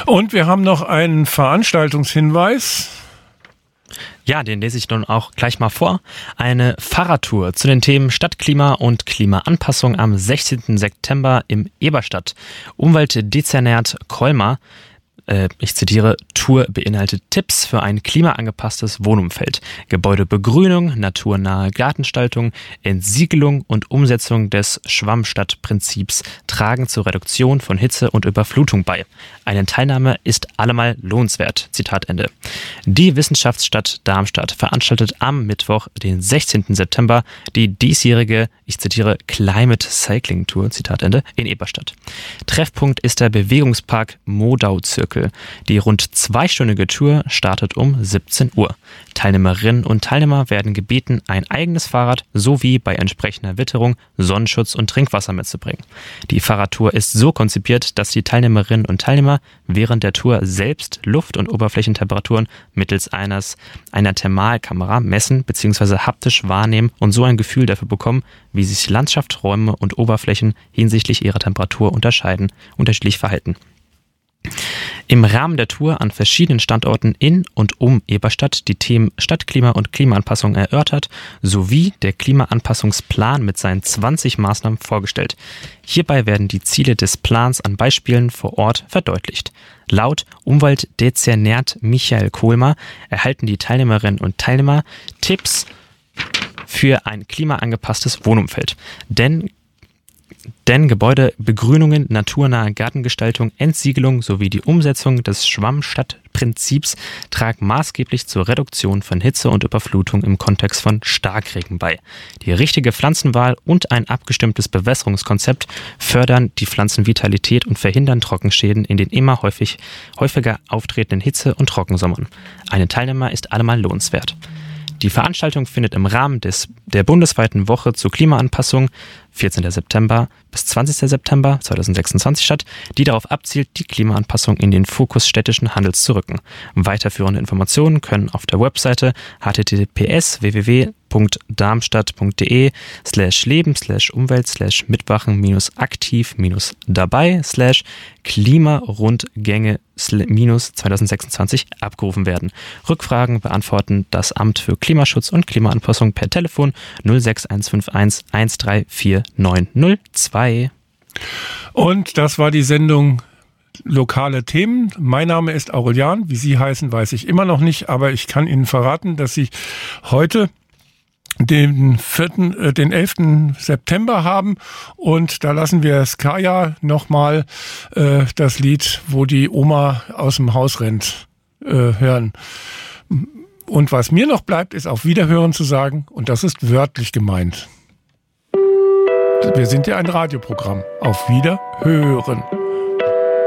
Und wir haben noch einen Veranstaltungshinweis. Ja, den lese ich nun auch gleich mal vor. Eine Fahrradtour zu den Themen Stadtklima und Klimaanpassung am 16. September im Eberstadt. Umweltdezernat Colmar, ich zitiere, Tour beinhaltet Tipps für ein klimaangepasstes Wohnumfeld, Gebäudebegrünung, naturnahe Gartengestaltung, Entsiegelung und Umsetzung des Schwammstadtprinzips tragen zur Reduktion von Hitze und Überflutung bei. Eine Teilnahme ist allemal lohnenswert. Zitat Ende. Die Wissenschaftsstadt Darmstadt veranstaltet am Mittwoch, den 16. September, die diesjährige, ich zitiere, Climate Cycling Tour, Zitat Ende, in Eberstadt. Treffpunkt ist der Bewegungspark Modau-Zirkel. Die rund zweistündige Tour startet um 17 Uhr. Teilnehmerinnen und Teilnehmer werden gebeten, ein eigenes Fahrrad sowie bei entsprechender Witterung Sonnenschutz und Trinkwasser mitzubringen. Die Fahrradtour ist so konzipiert, dass die Teilnehmerinnen und Teilnehmer während der Tour selbst Luft- und Oberflächentemperaturen mittels einer Thermalkamera messen bzw. haptisch wahrnehmen und so ein Gefühl dafür bekommen, wie sich Landschaft, Räume und Oberflächen hinsichtlich ihrer Temperatur unterschiedlich verhalten. Im Rahmen der Tour an verschiedenen Standorten in und um Eberstadt die Themen Stadtklima und Klimaanpassung erörtert, sowie der Klimaanpassungsplan mit seinen 20 Maßnahmen vorgestellt. Hierbei werden die Ziele des Plans an Beispielen vor Ort verdeutlicht. Laut Umweltdezernat Michael Colmar erhalten die Teilnehmerinnen und Teilnehmer Tipps für ein klimaangepasstes Wohnumfeld. Denn Gebäudebegrünungen, naturnahe Gartengestaltung, Entsiegelung sowie die Umsetzung des Schwammstadtprinzips tragen maßgeblich zur Reduktion von Hitze und Überflutung im Kontext von Starkregen bei. Die richtige Pflanzenwahl und ein abgestimmtes Bewässerungskonzept fördern die Pflanzenvitalität und verhindern Trockenschäden in den immer häufiger auftretenden Hitze- und Trockensommern. Eine Teilnahme ist allemal lohnenswert. Die Veranstaltung findet im Rahmen der bundesweiten Woche zur Klimaanpassung 14. September bis 20. September 2026 statt, die darauf abzielt, die Klimaanpassung in den Fokus städtischen Handels zu rücken. Weiterführende Informationen können auf der Webseite https://leben/umwelt/mitwachen-aktiv-dabei/Klimarundgänge-2026 abgerufen werden. Rückfragen beantworten das Amt für Klimaschutz und Klimaanpassung per Telefon 06151 1349002. Und das war die Sendung Lokale Themen. Mein Name ist Aurelian. Wie Sie heißen, weiß ich immer noch nicht, aber ich kann Ihnen verraten, dass Sie heute den 11. September haben und da lassen wir Skaya nochmal das Lied, wo die Oma aus dem Haus rennt, hören. Und was mir noch bleibt, ist auf Wiederhören zu sagen und das ist wörtlich gemeint. Wir sind ja ein Radioprogramm. Auf Wiederhören.